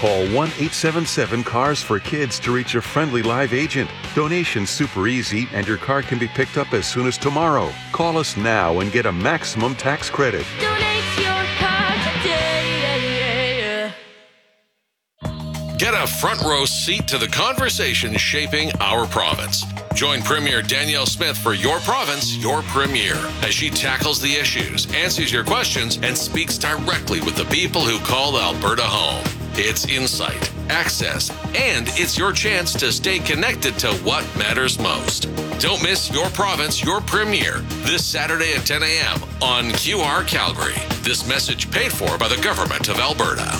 Call 1-877-CARS for Kids to reach a friendly live agent. Donation's super easy, and your car can be picked up as soon as tomorrow. Call us now and get a maximum tax credit. Donate your car today. Get a front row seat to the conversation shaping our province. Join Premier Danielle Smith for Your Province, Your Premier, as she tackles the issues, answers your questions, and speaks directly with the people who call Alberta home. It's insight, access, and it's your chance to stay connected to what matters most. Don't miss Your Province, Your Premier this Saturday at 10 a.m. on QR Calgary. This message paid for by the Government of Alberta.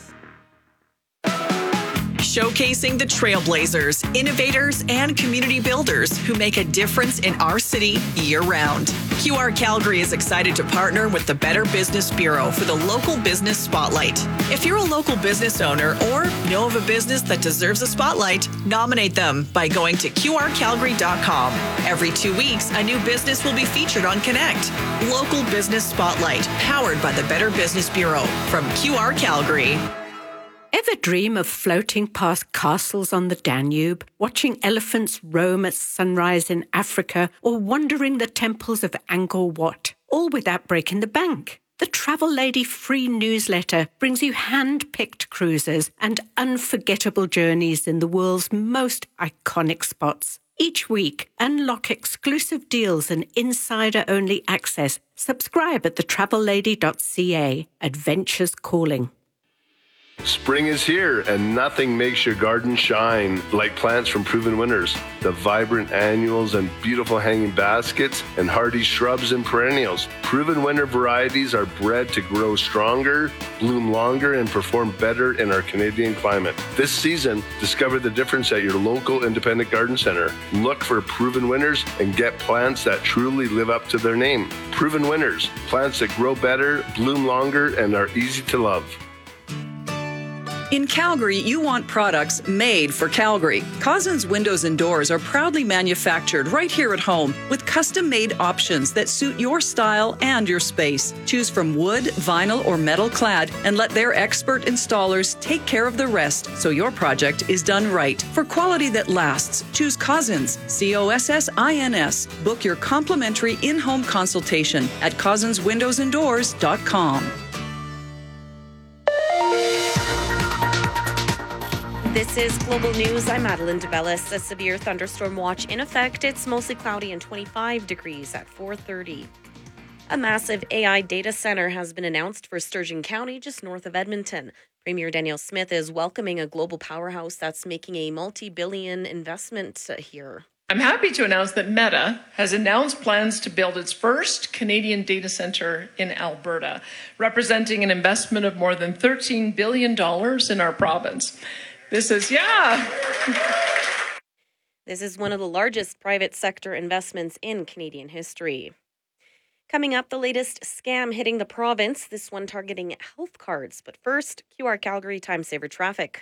Showcasing the trailblazers, innovators, and community builders who make a difference in our city year-round. QR Calgary is excited to partner with the Better Business Bureau for the Local Business Spotlight. If you're a local business owner or know of a business that deserves a spotlight, nominate them by going to qrcalgary.com. Every 2 weeks, a new business will be featured on Connect. Local Business Spotlight, powered by the Better Business Bureau from QR Calgary. Ever dream of floating past castles on the Danube, watching elephants roam at sunrise in Africa, or wandering the temples of Angkor Wat, all without breaking the bank? The Travel Lady free newsletter brings you hand-picked cruises and unforgettable journeys in the world's most iconic spots. Each week, unlock exclusive deals and insider-only access. Subscribe at thetravellady.ca. Adventures calling. Spring is here, and nothing makes your garden shine like plants from Proven Winners. The vibrant annuals and beautiful hanging baskets and hardy shrubs and perennials. Proven Winner varieties are bred to grow stronger, bloom longer, and perform better in our Canadian climate. This season, discover the difference at your local independent garden center. Look for Proven Winners and get plants that truly live up to their name. Proven Winners, plants that grow better, bloom longer, and are easy to love. In Calgary, you want products made for Calgary. Cousins Windows and Doors are proudly manufactured right here at home with custom-made options that suit your style and your space. Choose from wood, vinyl, or metal clad and let their expert installers take care of the rest so your project is done right. For quality that lasts, choose Cousins, COSSINS. Book your complimentary in-home consultation at cousinswindowsanddoors.com. This is Global News. I'm Madeline DeBellis. A severe thunderstorm watch in effect. It's mostly cloudy and 25 degrees at 4:30. A massive AI data center has been announced for Sturgeon County, just north of Edmonton. Premier Danielle Smith is welcoming a global powerhouse that's making a multi-billion investment here. I'm happy to announce that Meta has announced plans to build its first Canadian data center in Alberta, representing an investment of more than $13 billion in our province. This is one of the largest private sector investments in Canadian history. Coming up, the latest scam hitting the province, this one targeting health cards. But first, QR Calgary Time Saver Traffic.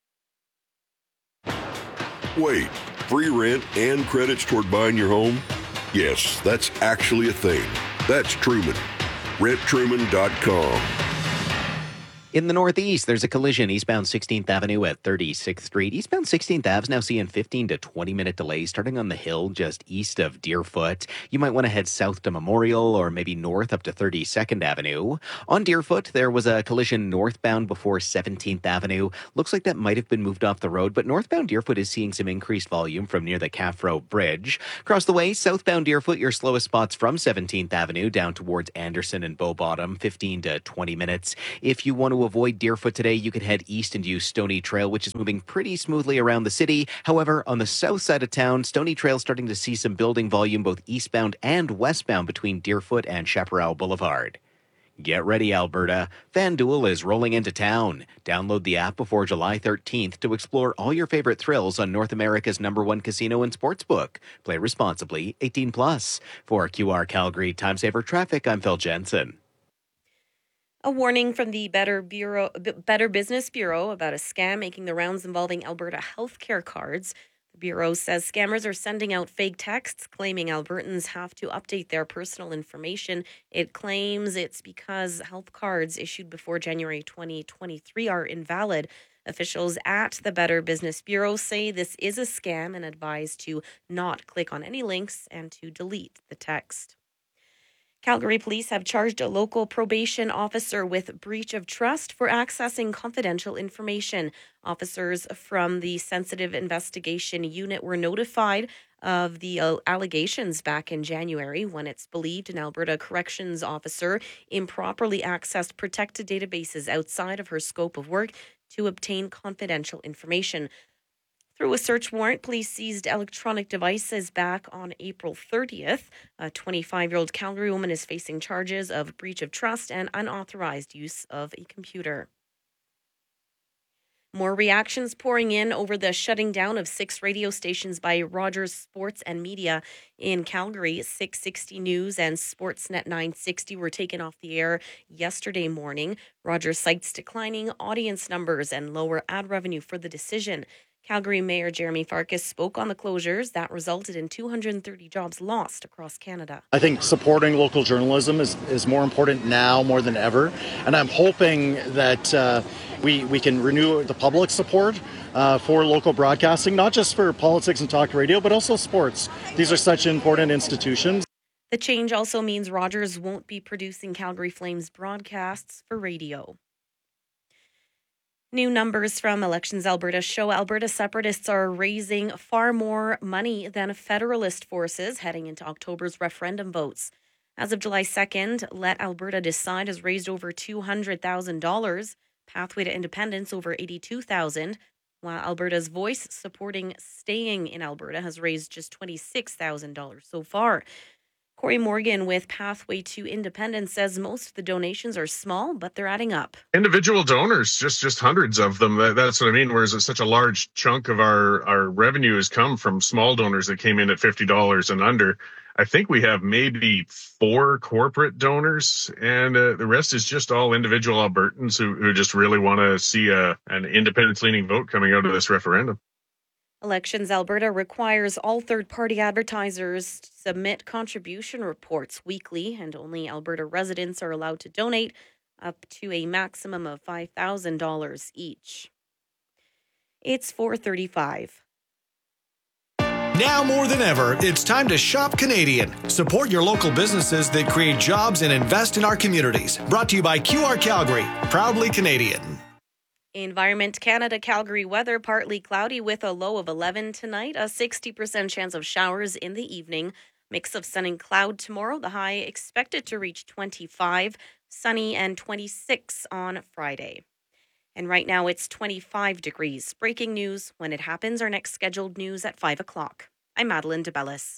Wait, free rent and credits toward buying your home? Yes, that's actually a thing. That's Truman. RentTruman.com. In the Northeast, there's a collision eastbound 16th Avenue at 36th Street. Eastbound 16th Ave is now seeing 15 to 20-minute delays starting on the hill just east of Deerfoot. You might want to head south to Memorial or maybe north up to 32nd Avenue. On Deerfoot, there was a collision northbound before 17th Avenue. Looks like that might have been moved off the road, but northbound Deerfoot is seeing some increased volume from near the Caffro Bridge. Across the way, southbound Deerfoot, your slowest spots from 17th Avenue down towards Anderson and Bow Bottom, 15 to 20 minutes. If you want to avoid Deerfoot today, you could head east and use Stony Trail, which is moving pretty smoothly around the city. However, on the south side of town, Stony Trail starting to see some building volume both eastbound and westbound between Deerfoot and Chaparral Boulevard. Get ready, Alberta. FanDuel is rolling into town. Download the app before July 13th to explore all your favorite thrills on North America's #1 casino and sportsbook. Play responsibly, 18+. For QR Calgary Time Saver Traffic, I'm Phil Jensen. A warning from the Better Business Bureau about a scam making the rounds involving Alberta healthcare cards. The Bureau says scammers are sending out fake texts claiming Albertans have to update their personal information. It claims it's because health cards issued before January 2023 are invalid. Officials at the Better Business Bureau say this is a scam and advise to not click on any links and to delete the text. Calgary police have charged a local probation officer with breach of trust for accessing confidential information. Officers from the Sensitive Investigation Unit were notified of the allegations back in January when it's believed an Alberta corrections officer improperly accessed protected databases outside of her scope of work to obtain confidential information. Through a search warrant, police seized electronic devices back on April 30th. A 25-year-old Calgary woman is facing charges of breach of trust and unauthorized use of a computer. More reactions pouring in over the shutting down of 6 radio stations by Rogers Sports and Media in Calgary. 660 News and Sportsnet 960 were taken off the air yesterday morning. Rogers cites declining audience numbers and lower ad revenue for the decision. Calgary Mayor Jeremy Farkas spoke on the closures that resulted in 230 jobs lost across Canada. I think supporting local journalism is more important now more than ever, and I'm hoping that we can renew the public support for local broadcasting, not just for politics and talk radio, but also sports. These are such important institutions. The change also means Rogers won't be producing Calgary Flames broadcasts for radio. New numbers from Elections Alberta show Alberta separatists are raising far more money than Federalist forces heading into October's referendum votes. As of July 2nd, Let Alberta Decide has raised over $200,000, Pathway to Independence over $82,000, while Alberta's Voice supporting staying in Alberta has raised just $26,000 so far. Corey Morgan with Pathway to Independence says most of the donations are small, but they're adding up. Individual donors, just hundreds of them. That's what I mean. Whereas such a large chunk of our revenue has come from small donors that came in at $50 and under. I think we have maybe 4 corporate donors, and the rest is just all individual Albertans who just really want to see an independence-leaning vote coming out of this referendum. Elections Alberta requires all third-party advertisers to submit contribution reports weekly, and only Alberta residents are allowed to donate up to a maximum of $5,000 each. It's 4:35. Now more than ever, it's time to shop Canadian. Support your local businesses that create jobs and invest in our communities. Brought to you by QR Calgary, proudly Canadian. Environment Canada Calgary weather, partly cloudy with a low of 11 tonight, a 60% chance of showers in the evening. Mix of sun and cloud tomorrow, the high expected to reach 25, sunny and 26 on Friday. And right now it's 25 degrees. Breaking news when it happens. Our next scheduled news at 5 o'clock. I'm Madeline DeBellis.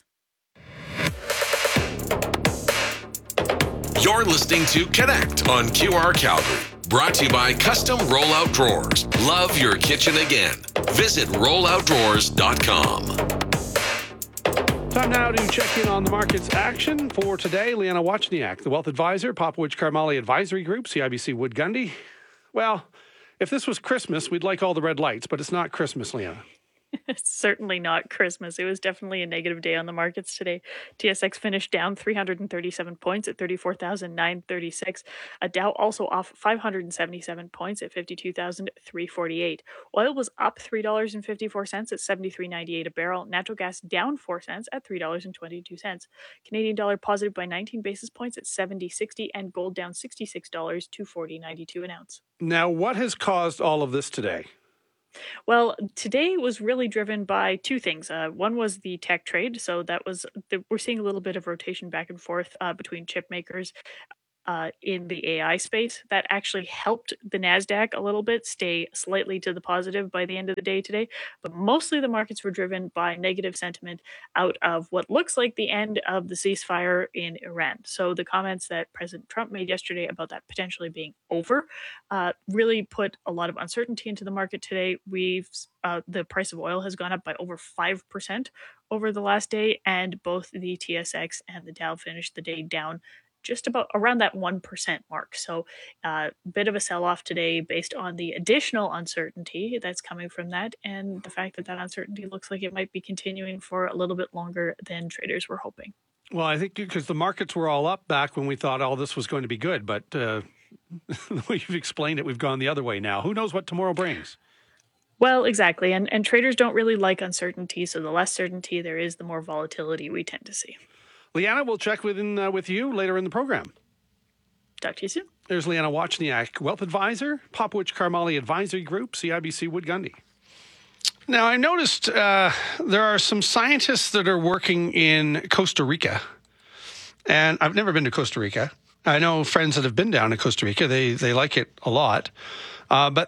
You're listening to Connect on QR Calgary. Brought to you by Custom Rollout Drawers. Love your kitchen again. Visit rolloutdrawers.com. Time now to check in on the market's action for today. Liana Wachniak, the wealth advisor, Popowich Karmali Advisory Group, CIBC Wood Gundy. Well, if this was Christmas, we'd like all the red lights, but it's not Christmas, Liana. It's certainly not Christmas. It was definitely a negative day on the markets today. TSX finished down 337 points at 34,936. A Dow also off 577 points at 52,348. Oil was up $3.54 at $73.98 a barrel. Natural gas down 4 cents at $3.22. Canadian dollar positive by 19 basis points at 70.60, and gold down $66 to 40.92 an ounce. Now, what has caused all of this today? Well, today was really driven by 2 things. One was the tech trade. So that was we're seeing a little bit of rotation back and forth between chip makers in the AI space. That actually helped the NASDAQ a little bit stay slightly to the positive by the end of the day today. But mostly the markets were driven by negative sentiment out of what looks like the end of the ceasefire in Iran. So the comments that President Trump made yesterday about that potentially being over really put a lot of uncertainty into the market today. The price of oil has gone up by over 5% over the last day, and both the TSX and the Dow finished the day down just about around that 1% mark. So a bit of a sell-off today based on the additional uncertainty that's coming from that, and the fact that uncertainty looks like it might be continuing for a little bit longer than traders were hoping. Well, I think because the markets were all up back when we thought all this was going to be good, but the way you've explained it, we've gone the other way now. Who knows what tomorrow brings? Well, exactly. And traders don't really like uncertainty. So the less certainty there is, the more volatility we tend to see. Leanna, we'll check with you later in the program. Talk to you soon. There's Leanna Wachniak, Wealth Advisor, Popowich Karmali Advisory Group, CIBC Wood Gundy. Now, I noticed there are some scientists that are working in Costa Rica. And I've never been to Costa Rica. I know friends that have been down to Costa Rica. They like it a lot. But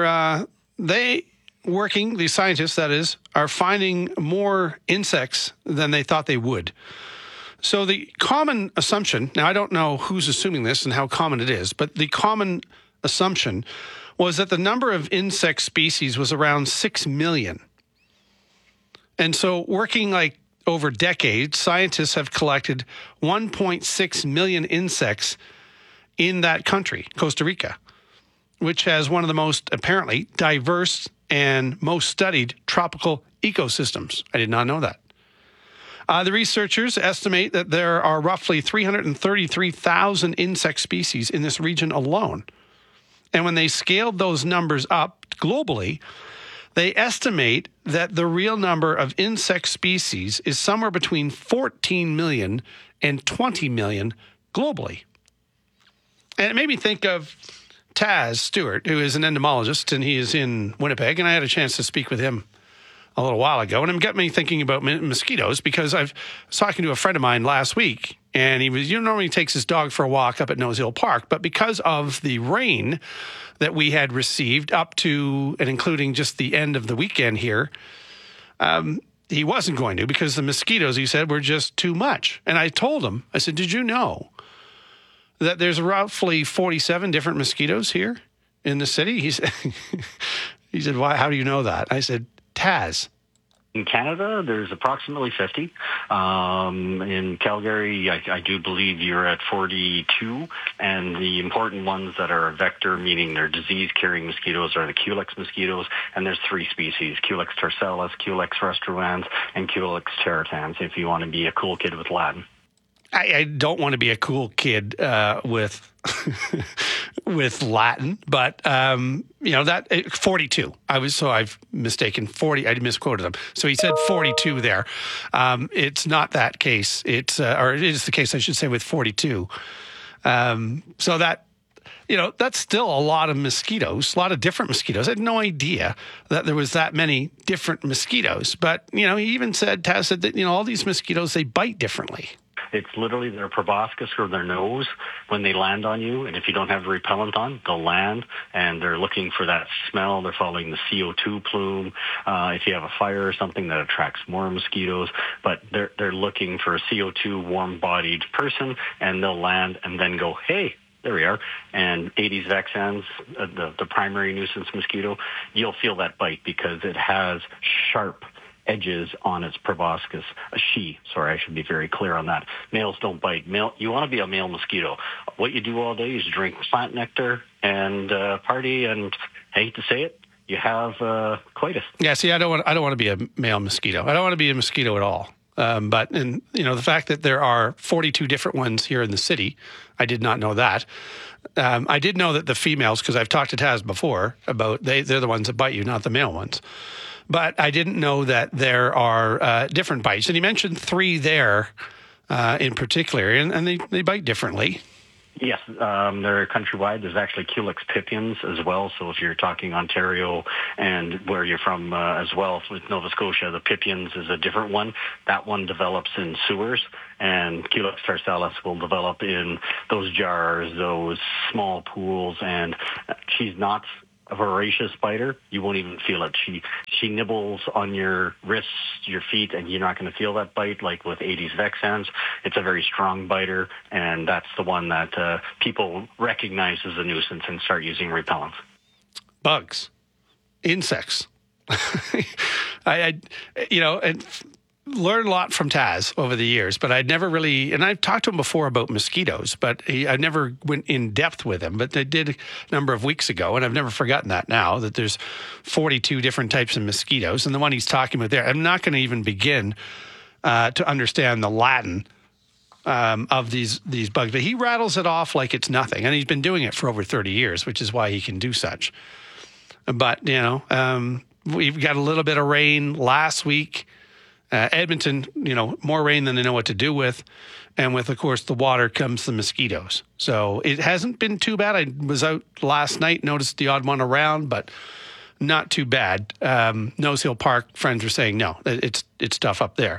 these scientists, that is, are finding more insects than they thought they would. So the common assumption, now I don't know who's assuming this and how common it is, but the common assumption was that the number of insect species was around 6 million. And so working like over decades, scientists have collected 1.6 million insects in that country, Costa Rica, which has one of the most apparently diverse and most studied tropical ecosystems. I did not know that. The researchers estimate that there are roughly 333,000 insect species in this region alone. And when they scaled those numbers up globally, they estimate that the real number of insect species is somewhere between 14 million and 20 million globally. And it made me think of Taz Stewart, who is an entomologist, and he is in Winnipeg, and I had a chance to speak with him a little while ago, and it got me thinking about mosquitoes because I was talking to a friend of mine last week, and he normally takes his dog for a walk up at Nose Hill Park, but because of the rain that we had received up to and including just the end of the weekend here, he wasn't going to because the mosquitoes, he said, were just too much. And I told him, I said, did you know that there's roughly 47 different mosquitoes here in the city? He said, why? How do you know that? I said, Taz. In Canada, there's approximately 50. In Calgary, I do believe you're at 42. And the important ones that are a vector, meaning they're disease-carrying mosquitoes, are the Culex mosquitoes. And there's 3 species, Culex tarsalis, Culex rostrevans, and Culex teratans, if you want to be a cool kid with Latin. I don't want to be a cool kid with with Latin, but that 42. I've mistaken 40. I misquoted him. So he said 42 there. It's not that case. It is the case, I should say, with 42. So that that's still a lot of mosquitoes, a lot of different mosquitoes. I had no idea that there was that many different mosquitoes. But he even Taz said that all these mosquitoes, they bite differently. It's literally their proboscis or their nose when they land on you. And if you don't have the repellent on, they'll land and they're looking for that smell. They're following the CO2 plume. If you have a fire or something, that attracts more mosquitoes. But they're looking for a CO2 warm-bodied person, and they'll land and then go, hey, there we are. And Aedes vexans, the primary nuisance mosquito, you'll feel that bite because it has sharp edges on its proboscis. I should be very clear on that. Males don't bite. You want to be a male mosquito. What you do all day is drink plant nectar and party, and I hate to say it, you have coitus. Yeah, see, I don't want to be a male mosquito. I don't want to be a mosquito at all. But the fact that there are 42 different ones here in the city, I did not know that. I did know that the females, because I've talked to Taz before about they're the ones that bite you, not the male ones. But I didn't know that there are different bites. And he mentioned 3 there in particular, and they bite differently. Yes, they're countrywide. There's actually Culex pipiens as well. So if you're talking Ontario and where you're from as well, with Nova Scotia, the pipiens is a different one. That one develops in sewers, and Culex tarsalis will develop in those jars, those small pools, and she's not a voracious biter. You won't even feel it. She nibbles on your wrists, your feet, and you're not going to feel that bite like with Aedes vexans. It's a very strong biter, and that's the one that people recognize as a nuisance and start using repellents. Bugs, insects. I learned a lot from Taz over the years, but I'd never really, and I've talked to him before about mosquitoes, but I never went in depth with him. But I did a number of weeks ago, and I've never forgotten that now, that there's 42 different types of mosquitoes. And the one he's talking about there, I'm not going to even begin to understand the Latin of these bugs, but he rattles it off like it's nothing. And he's been doing it for over 30 years, which is why he can do such. But, we've got a little bit of rain last week. Edmonton, more rain than they know what to do with. And with, of course, the water comes the mosquitoes. So it hasn't been too bad. I was out last night, noticed the odd one around, but not too bad. Nose Hill Park friends were saying, no, it's tough up there.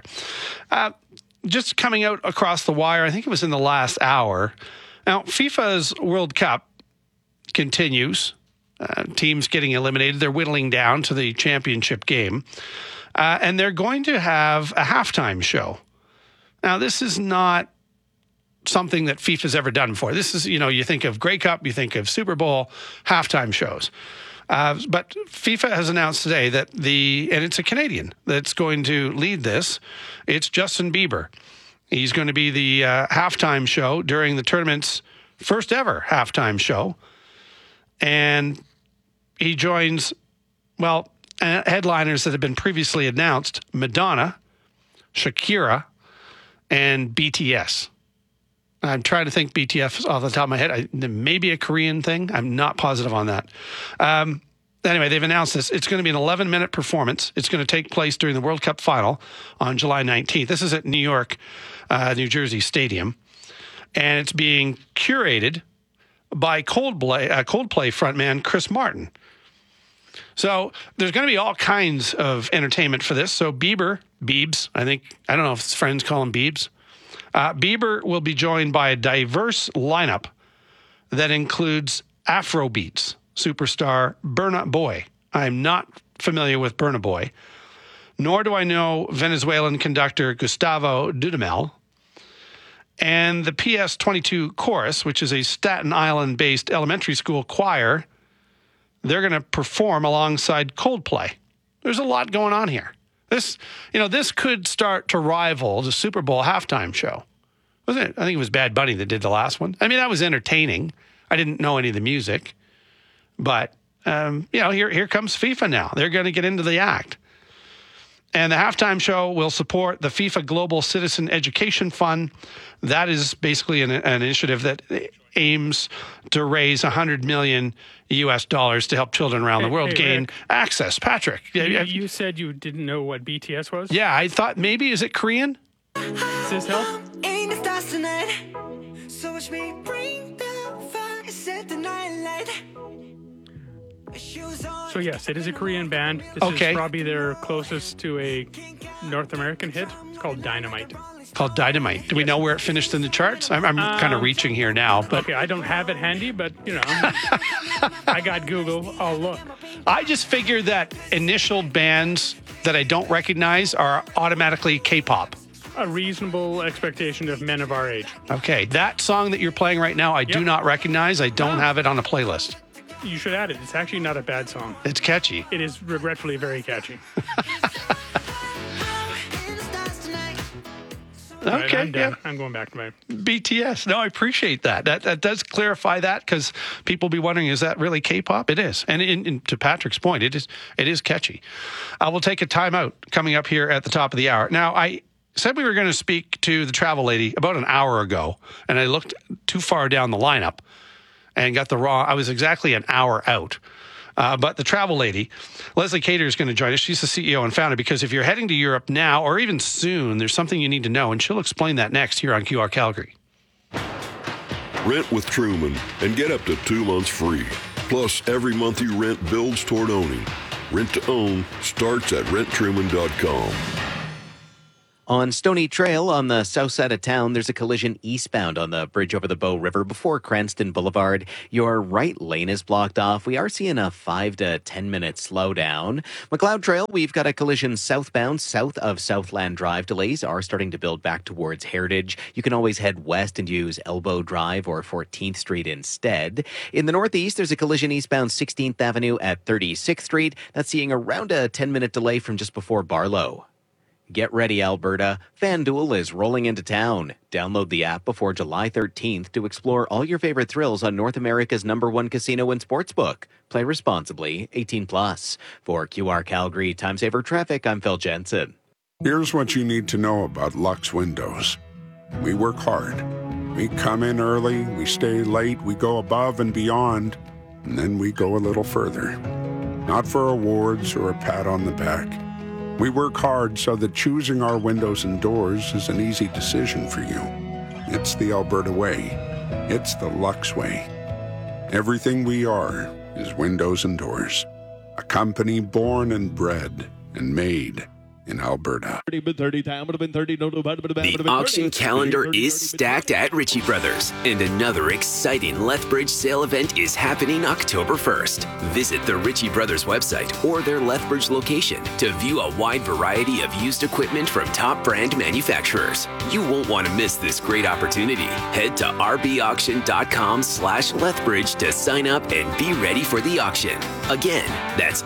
Just coming out across the wire, I think it was in the last hour. Now, FIFA's World Cup continues. Teams getting eliminated. They're whittling down to the championship game. And they're going to have a halftime show. Now, this is not something that FIFA's ever done before. This is, you think of Grey Cup, you think of Super Bowl, halftime shows. But FIFA has announced today that and it's a Canadian that's going to lead this. It's Justin Bieber. He's going to be the halftime show during the tournament's first ever halftime show. And he joins, headliners that have been previously announced: Madonna, Shakira, and BTS. I'm trying to think BTS off the top of my head. Maybe a Korean thing. I'm not positive on that. Anyway, they've announced this. It's going to be an 11-minute performance. It's going to take place during the World Cup final on July 19th. This is at New Jersey Stadium. And it's being curated by Coldplay frontman Chris Martin. So there's going to be all kinds of entertainment for this. So Biebs, I don't know if his friends call him Biebs. Bieber will be joined by a diverse lineup that includes Afrobeats superstar Burna Boy. I'm not familiar with Burna Boy, nor do I know Venezuelan conductor Gustavo Dudamel. And the PS22 Chorus, which is a Staten Island-based elementary school choir, they're going to perform alongside Coldplay. There's a lot going on here. This could start to rival the Super Bowl halftime show. Wasn't it? I think it was Bad Bunny that did the last one. I mean, that was entertaining. I didn't know any of the music. But, here comes FIFA now. They're going to get into the act. And the halftime show will support the FIFA Global Citizen Education Fund. That is basically an initiative that aims to raise $100 million to help children around the world gain Rick, access. Patrick. You said you didn't know what BTS was? Yeah, I thought maybe, is it Korean? Does this help? So yes, it is a Korean band. This is probably their closest to a North American hit. It's called Dynamite. Do we know where it finished in the charts? I'm kind of reaching here now. But okay, I don't have it handy, but I got Google. I'll look. I just figured that initial bands that I don't recognize are automatically K-pop. A reasonable expectation of men of our age. Okay, that song that you're playing right now, I do not recognize. I don't have it on a playlist. You should add it. It's actually not a bad song. It's catchy. It is regretfully very catchy. Okay, I'm done. I'm going back to my BTS. No, I appreciate that. That does clarify that, because people be wondering, is that really K-pop? It is. And to Patrick's point, it is catchy. We'll take a timeout coming up here at the top of the hour. Now, I said we were going to speak to the travel lady about an hour ago, and I looked too far down the lineup and got the wrong. I was exactly an hour out. But the travel lady, Leslie Cater, is going to join us. She's the CEO and founder, because if you're heading to Europe now or even soon, there's something you need to know, and she'll explain that next here on QR Calgary. Rent with Truman and get up to 2 months free. Plus, every month you rent builds toward owning. Rent to own starts at renttruman.com. On Stony Trail on the south side of town, there's a collision eastbound on the bridge over the Bow River before Cranston Boulevard. Your right lane is blocked off. We are seeing a 5 to 10 minute slowdown. McLeod Trail, we've got a collision southbound south of Southland Drive. Delays are starting to build back towards Heritage. You can always head west and use Elbow Drive or 14th Street instead. In the northeast, there's a collision eastbound 16th Avenue at 36th Street. That's seeing around a 10-minute delay from just before Barlow. Get ready, Alberta. FanDuel is rolling into town. Download the app before July 13th to explore all your favorite thrills on North America's #1 casino and sportsbook. Play responsibly, 18+. For QR Calgary Time Saver Traffic, I'm Phil Jensen. Here's what you need to know about Lux Windows. We work hard. We come in early, we stay late, we go above and beyond, and then we go a little further. not for awards or a pat on the back. We work hard so that choosing our windows and doors is an easy decision for you. It's the Alberta way. It's the Lux way. Everything we are is windows and doors. A company born and bred and made in Alberta. The auction calendar is stacked at Ritchie Brothers, and another exciting Lethbridge sale event is happening October 1st. Visit the Ritchie Brothers website or their Lethbridge location to view a wide variety of used equipment from top brand manufacturers. You won't want to miss this great opportunity. Head to rbauction.com/Lethbridge to sign up and be ready for the auction. Again, that's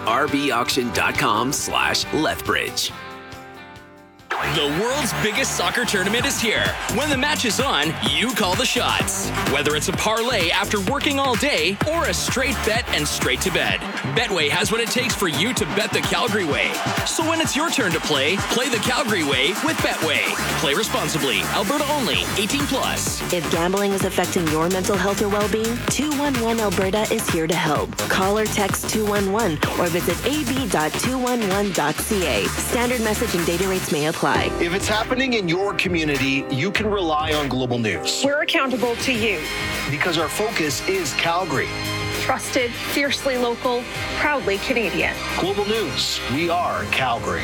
rbauction.com/Lethbridge. The world's biggest soccer tournament is here. When the match is on, you call the shots. Whether it's a parlay after working all day or a straight bet and straight to bed, Betway has what it takes for you to bet the Calgary way. So when it's your turn to play the Calgary way with Betway. Play responsibly. Alberta only. 18+. If gambling is affecting your mental health or well-being, 211 Alberta is here to help. Call or text 211 or visit ab.211.ca. Standard message and data rates may apply. If it's happening in your community, you can rely on Global News. We're accountable to you. Because our focus is Calgary. Trusted, fiercely local, proudly Canadian. Global News, we are Calgary.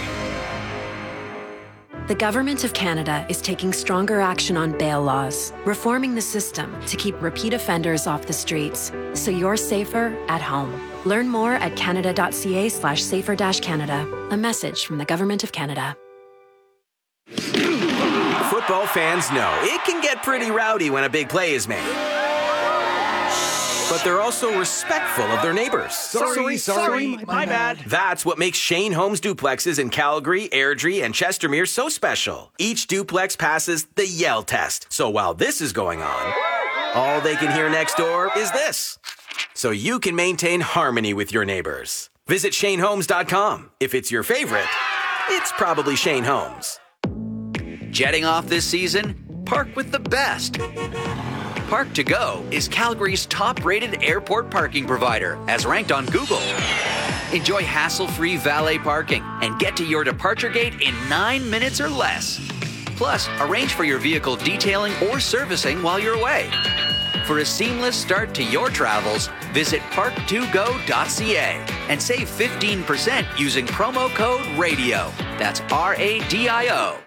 The Government of Canada is taking stronger action on bail laws, reforming the system to keep repeat offenders off the streets, so you're safer at home. Learn more at canada.ca/safer-canada. A message from the Government of Canada. Football fans know it can get pretty rowdy when a big play is made. But they're also respectful of their neighbors. Sorry, my bad. That's what makes Shane Homes duplexes in Calgary, Airdrie, and Chestermere so special. Each duplex passes the Yell test. So while this is going on, all they can hear next door is this. So you can maintain harmony with your neighbors. Visit ShaneHomes.com. If it's your favorite, it's probably Shane Homes. Jetting off this season? Park with the best. Park to Go is Calgary's top-rated airport parking provider, as ranked on Google. Enjoy hassle-free valet parking and get to your departure gate in 9 minutes or less. Plus, arrange for your vehicle detailing or servicing while you're away. For a seamless start to your travels, visit park2go.ca and save 15% using promo code RADIO. That's RADIO.